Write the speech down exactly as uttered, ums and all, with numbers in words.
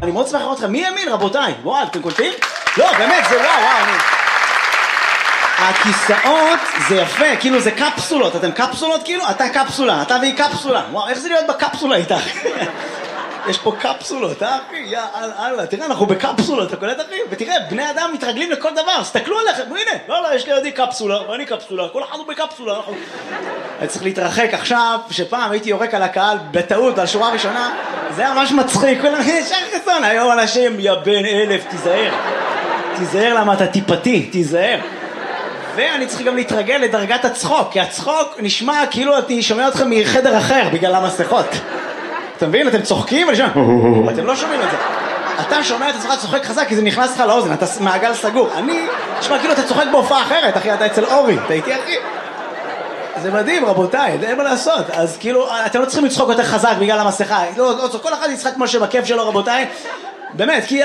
אני מאוד שמח לראות אתכם. מי ימין, רבותיי? וואו, אתם קולטים? לא, באמת, זה וואו, וואו, אני... הכיסאות זה יפה, כאילו זה קפסולות. אתם קפסולות כאילו? אתה קפסולה, אתה והיא קפסולה. וואו, איך זה להיות בקפסולה איתך? יש פה קפסולות, אה אחי? יא אללה, תראה, אנחנו בקפסולות, אתה קולט אחי? ותראה, בני אדם מתרגלים לכל דבר, סתכלו עליכם, הנה, לא, לא, יש לי ידי קפסולה, ואני קפסולה, כל אחד הוא בקפסולה, אנחנו... אני צריך להתרחק עכשיו, שפעם הייתי יורק על הקהל בטעות, על שורה ראשונה, זה היה ממש מצחיק, כולם, ישר חסון, היום אנשים, יא בן אלף, תיזהר, תיזהר למה אתה טיפתי, תיזהר. ואני צריך גם להתרגל לדרגת הצחוק, כי הצחוק נשמע כאילו אני שומע אתכם מחדר אחר, בגלל המסכות. אתה מבין? אתם צוחקים ואני שומע, אתם לא שומעים את זה. אתה שומע את עצמך צוחק חזק כי זה נכנס לך לאוזן, אתה מעגל סגור. אני, תשמע, כאילו אתה צוחק בהופעה אחרת, אחי, אתה אצל אורי, אתה איתי אחי? זה מדהים, רבותיי, אין מה לעשות. אז כאילו, אתם לא צריכים לצחוק יותר חזק בגלל המסכה. לא, לא, כל אחד יצחק כמו שבכיף שלו, רבותיי. באמת, כי